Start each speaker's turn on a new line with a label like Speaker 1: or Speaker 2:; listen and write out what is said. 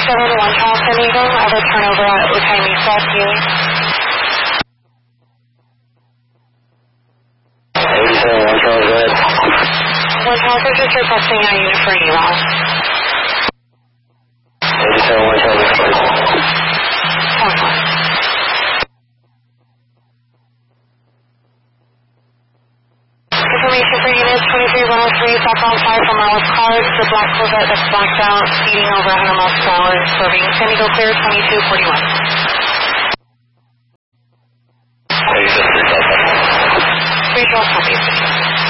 Speaker 1: 87, 1 Charles San Diego, I have a turnover at Utai Mesa, PA.
Speaker 2: 87, 1 Charles, go ahead.
Speaker 1: 1 Charles, is just requesting a unit for eval.
Speaker 2: 87, 1 Charles, go ahead.
Speaker 1: Information for units 23103, southbound 5 from Alice College, the black Corvette that's blacked out, speeding over 100 miles per hour, serving San Diego Clear 2241.